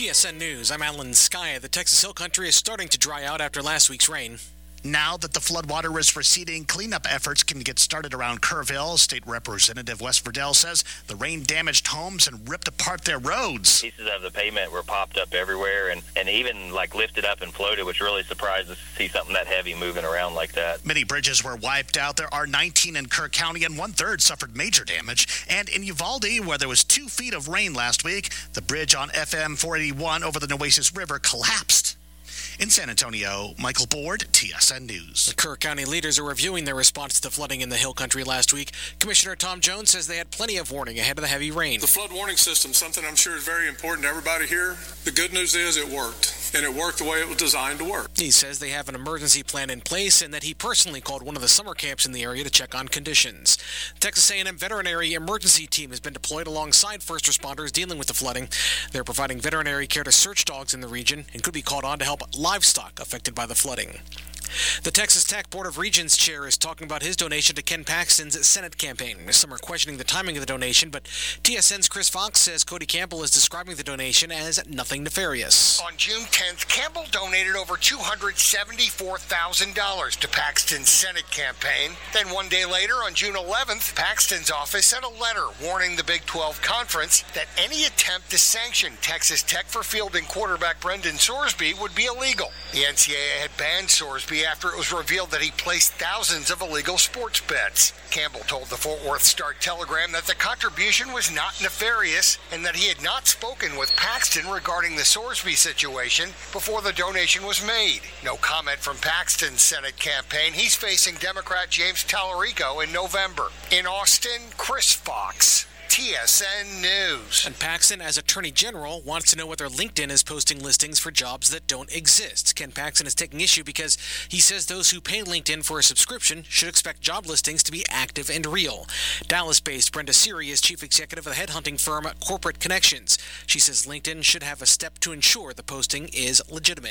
TSN News, I'm Alan Skye. The Texas Hill Country is starting to dry out after last week's rain. Now that the floodwater is receding, cleanup efforts can get started around Kerrville. State Representative Wes Verdell says the rain damaged homes and ripped apart their roads. Pieces of the pavement were popped up everywhere and even lifted up and floated, which really surprised us to see something that heavy moving around like that. Many bridges were wiped out. There are 19 in Kerr County, and one-third suffered major damage. And in Uvalde, where there was 2 feet of rain last week, the bridge on FM 481 over the Nueces River collapsed. In San Antonio, Michael Board, TSN News. The Kerr County leaders are reviewing their response to the flooding in the Hill Country last week. Commissioner Tom Jones says they had plenty of warning ahead of the heavy rain. The flood warning system, something I'm sure is very important to everybody here. The good news is it worked, and it worked the way it was designed to work. He says they have an emergency plan in place and that he personally called one of the summer camps in the area to check on conditions. Texas A&M Veterinary Emergency Team has been deployed alongside first responders dealing with the flooding. They're providing veterinary care to search dogs in the region and could be called on to help livestock affected by the flooding. The Texas Tech Board of Regents chair is talking about his donation to Ken Paxton's Senate campaign. Some are questioning the timing of the donation, but TSN's Chris Fox says Cody Campbell is describing the donation as nothing nefarious. On June 10th, Campbell donated over $274,000 to Paxton's Senate campaign. Then one day later, on June 11th, Paxton's office sent a letter warning the Big 12 Conference that any attempt to sanction Texas Tech for fielding quarterback Brendan Sorsby would be illegal. The NCAA had banned Sorsby after it was revealed that he placed thousands of illegal sports bets. Campbell told the Fort Worth Star-Telegram that the contribution was not nefarious and that he had not spoken with Paxton regarding the Sorsby situation before the donation was made. No comment from Paxton's Senate campaign. He's facing Democrat James Tallarico in November. In Austin, Chris Fox, TSN News. And Paxton, as Attorney General, wants to know whether LinkedIn is posting listings for jobs that don't exist. Ken Paxton is taking issue because he says those who pay LinkedIn for a subscription should expect job listings to be active and real. Dallas-based Brenda Seary is chief executive of the headhunting firm Corporate Connections. She says LinkedIn should have a step to ensure the posting is legitimate.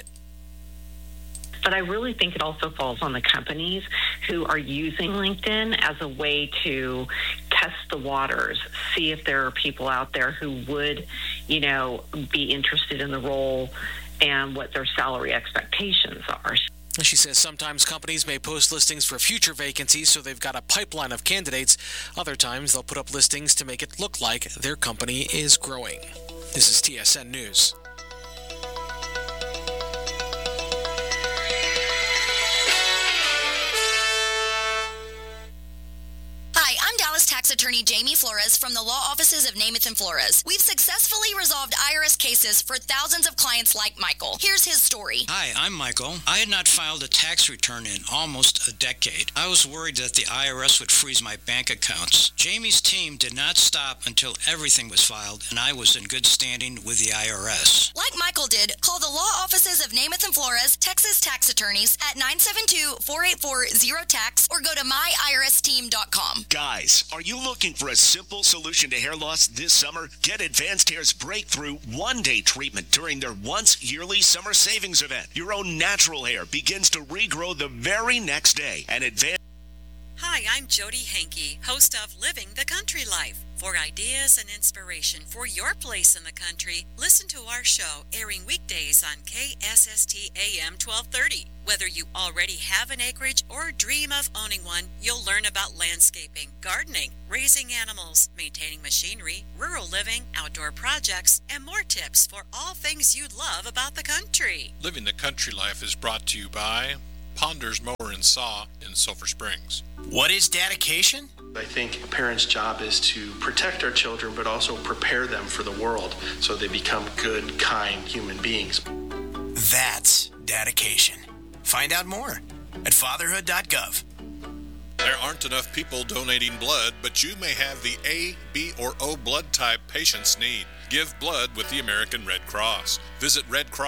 But I really think it also falls on the companies who are using LinkedIn as a way to test the waters, see if there are people out there who would, be interested in the role and what their salary expectations are. She says sometimes companies may post listings for future vacancies so they've got a pipeline of candidates. Other times they'll put up listings to make it look like their company is growing. This is TSN News. Tax attorney Jamie Flores from the law offices of Namath and Flores. We've successfully resolved IRS cases for thousands of clients like Michael. Here's his story. Hi, I'm Michael. I had not filed a tax return in almost a decade. I was worried that the IRS would freeze my bank accounts. Jamie's team did not stop until everything was filed, and I was in good standing with the IRS. Like Michael did, call the law offices of Namath and Flores, Texas tax attorneys at 972-484-0TAX or go to myirsteam.com. Guys, are you looking for a simple solution to hair loss this summer? Get Advanced Hair's breakthrough one-day treatment during their once-yearly summer savings event. Your own natural hair begins to regrow the very next day. And Hi, I'm Jody Hankey, host of Living the Country Life. For ideas and inspiration for your place in the country, listen to our show airing weekdays on KSST AM 1230. Whether you already have an acreage or dream of owning one, you'll learn about landscaping, gardening, raising animals, maintaining machinery, rural living, outdoor projects, and more tips for all things you love about the country. Living the Country Life is brought to you by Ponders Mower and Saw in Sulphur Springs. What is dedication? I think a parent's job is to protect our children, but also prepare them for the world so they become good, kind human beings. That's dedication. Find out more at fatherhood.gov. There aren't enough people donating blood, but you may have the A, B, or O blood type patients need. Give blood with the American Red Cross. Visit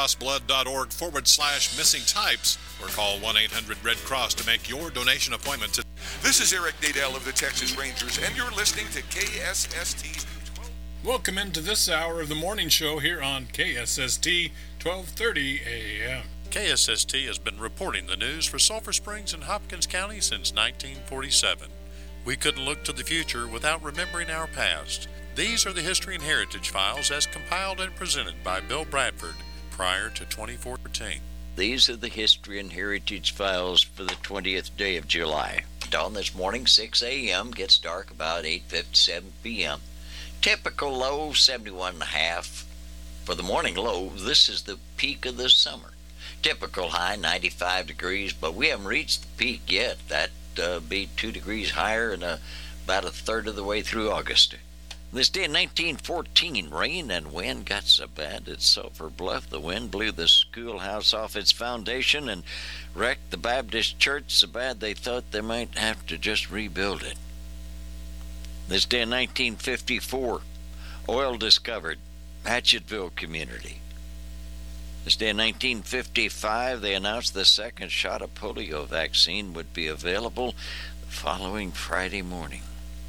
redcrossblood.org/missing types or call 1-800-RED-CROSS to make your donation appointment today. This is Eric Nadel of the Texas Rangers, and you're listening to KSST 12. Welcome into this hour of the morning show here on KSST 1230 AM. KSST has been reporting the news for Sulphur Springs and Hopkins County since 1947. We couldn't look to the future without remembering our past. These are the History and Heritage Files as compiled and presented by Bill Bradford prior to 2014. These are the History and Heritage Files for the 20th day of July. Dawn this morning, 6 a.m., gets dark about 8:57 p.m. Typical low, 71.5. For the morning low, this is the peak of the summer. Typical high, 95 degrees, but we haven't reached the peak yet. That'd be 2 degrees higher and about a third of the way through August. This day in 1914, rain and wind got so bad at Sulphur Bluff, the wind blew the schoolhouse off its foundation and wrecked the Baptist church so bad they thought they might have to just rebuild it. This day in 1954, oil discovered, Hatchetville community. This day in 1955, they announced the second shot of polio vaccine would be available the following Friday morning.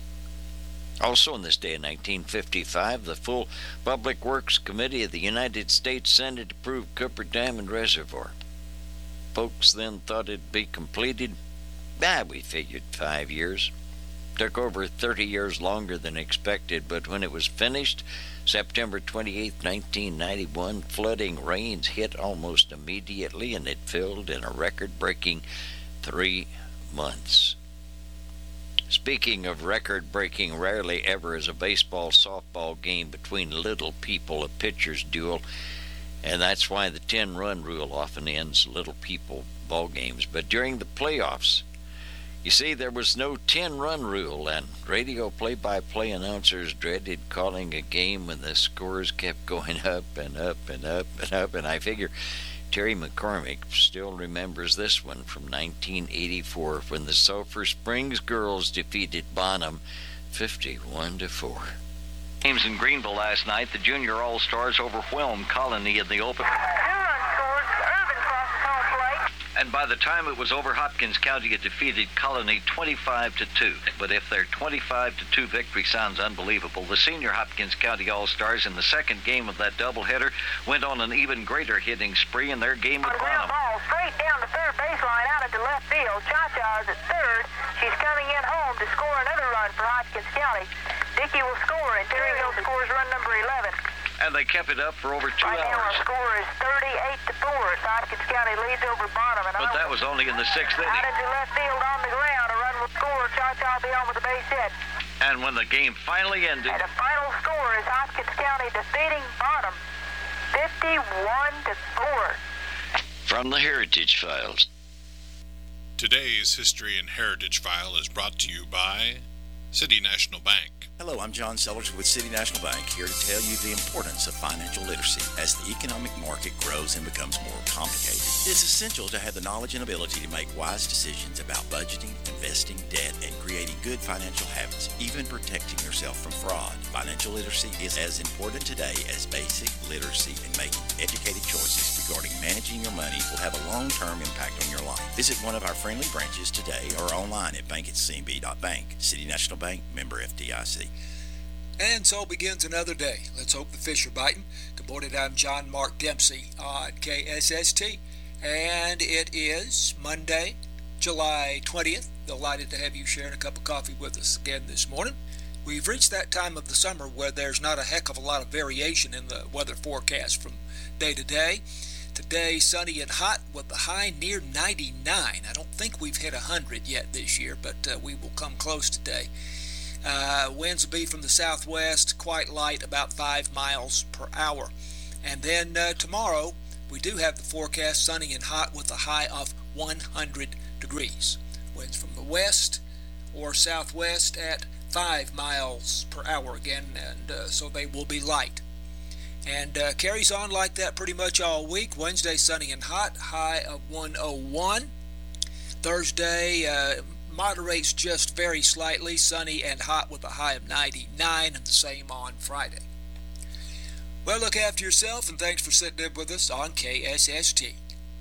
Also on this day in 1955, the full Public Works Committee of the United States Senate approved Cooper Dam and Reservoir. Folks then thought it'd be completed. We figured 5 years. Took over 30 years longer than expected, but when it was finished, September 28, 1991, flooding rains hit almost immediately, and it filled in a record-breaking 3 months. Speaking of record-breaking, rarely ever is a baseball-softball game between little people a pitcher's duel, and that's why the 10-run rule often ends little people ball games. But during the playoffs, you see, there was no 10-run rule, and radio play-by-play announcers dreaded calling a game when the scores kept going up and up and up and up, and I figure Terry McCormick still remembers this one from 1984 when the Sulphur Springs girls defeated Bonham 51-4. Games in Greenville last night, the Junior All-Stars overwhelmed Colony in the open. And by the time it was over, Hopkins County had defeated Colony 25-2. But if their 25-2 victory sounds unbelievable, the senior Hopkins County All-Stars in the second game of that doubleheader went on an even greater hitting spree in their game with Bonham. Ball straight down the third baseline out into left field. Cha-Cha's at third. She's coming in home to score another run for Hopkins County. Dickey will score, and Terry Hill scores run number 11. And they kept it up for over 2 hours. Right now our score is 38-4. Hopkins County leads over Bonham. But that was only in the 6th inning. Out into left field on the ground. A run will score. Cha-Cha will be on with a base hit. And when the game finally ended... And the final score is Hopkins County defeating Bonham 51-4. From the Heritage Files. Today's History and Heritage File is brought to you by City National Bank. Hello, I'm John Sellers with City National Bank, here to tell you the importance of financial literacy. As the economic market grows and becomes more complicated, it's essential to have the knowledge and ability to make wise decisions about budgeting, investing, debt, and creating good financial habits, even protecting yourself from fraud. Financial literacy is as important today as basic literacy, and making educated choices regarding managing your money will have a long-term impact on your life. Visit one of our friendly branches today or online at bank@cnb.bank. City National Bank, member FDIC. And so begins another day. Let's hope the fish are biting. Good morning, I'm John Mark Dempsey on KSST. And it is Monday, July 20th. Delighted to have you sharing a cup of coffee with us again this morning. We've reached that time of the summer where there's not a heck of a lot of variation in the weather forecast from day to day. Today, sunny and hot with the high near 99. I don't think we've hit 100 yet this year, but we will come close today. Winds will be from the southwest, quite light, about 5 miles per hour. And then tomorrow, we do have the forecast sunny and hot with a high of 100 degrees. Winds from the west or southwest at 5 miles per hour again, and so they will be light. And carries on like that pretty much all week. Wednesday, sunny and hot, high of 101. Thursday, moderates just very slightly, sunny and hot with a high of 99, and the same on Friday. Well, look after yourself, and thanks for sitting in with us on KSST.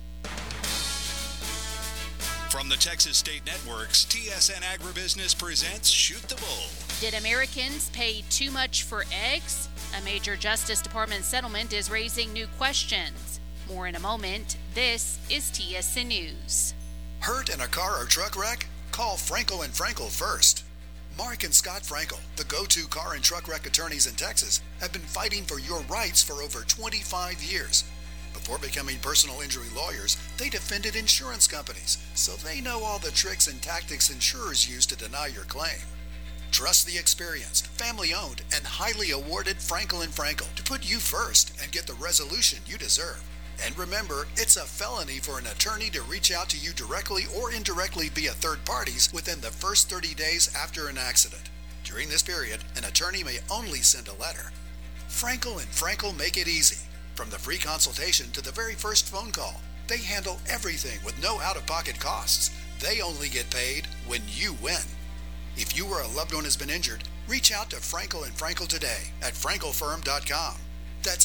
From the Texas State Networks, TSN Agribusiness presents Shoot the Bull. Did Americans pay too much for eggs? A major Justice Department settlement is raising new questions. More in a moment. This is TSN News. Hurt in a car or truck wreck? Call Frankel & Frankel first. Mark and Scott Frankel, the go-to car and truck wreck attorneys in Texas, have been fighting for your rights for over 25 years. Before becoming personal injury lawyers, they defended insurance companies, so they know all the tricks and tactics insurers use to deny your claim. Trust the experienced, family-owned, and highly awarded Frankel & Frankel to put you first and get the resolution you deserve. And remember, it's a felony for an attorney to reach out to you directly or indirectly via third parties within the first 30 days after an accident. During this period, an attorney may only send a letter. Frankel & Frankel make it easy. From the free consultation to the very first phone call, they handle everything with no out-of-pocket costs. They only get paid when you win. If you or a loved one has been injured, reach out to Frankel & Frankel today at frankelfirm.com. That's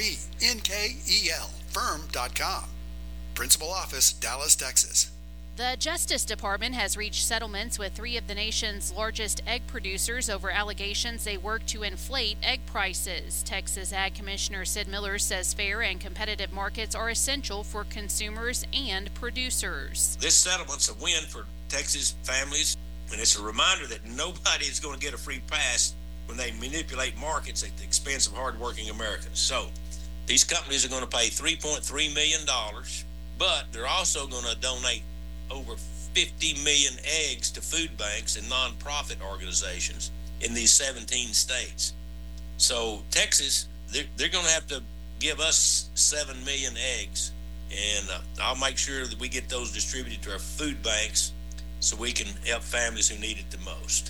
F-R-E-N-K-E-L, firm.com. Principal Office, Dallas, Texas. The Justice Department has reached settlements with 3 of the nation's largest egg producers over allegations they work to inflate egg prices. Texas Ag Commissioner Sid Miller says fair and competitive markets are essential for consumers and producers. This settlement's a win for Texas families, and it's a reminder that nobody is going to get a free pass when they manipulate markets at the expense of hardworking Americans. So these companies are going to pay $3.3 million, but they're also going to donate over 50 million eggs to food banks and nonprofit organizations in these 17 states. So Texas, they're going to have to give us 7 million eggs, and I'll make sure that we get those distributed to our food banks so we can help families who need it the most.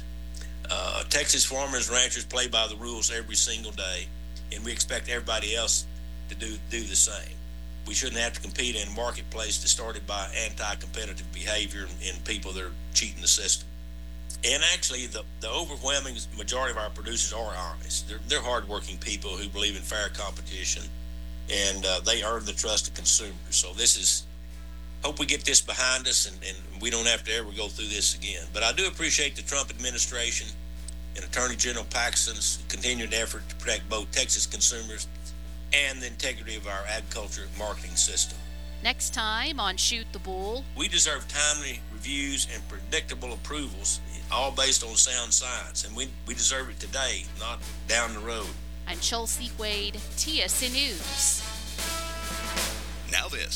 Texas farmers and ranchers play by the rules every single day, and we expect everybody else to do the same. We shouldn't have to compete in a marketplace that's started by anti-competitive behavior and people that are cheating the system. And actually, the overwhelming majority of our producers are honest. They're hardworking people who believe in fair competition, and they earn the trust of consumers. So hope we get this behind us and we don't have to ever go through this again. But I do appreciate the Trump administration and Attorney General Paxton's continued effort to protect both Texas consumers and the integrity of our agriculture marketing system. Next time on Shoot the Bull, we deserve timely reviews and predictable approvals, all based on sound science, and we deserve it today, not down the road. I'm Chelsea Wade, TSN News. Now this.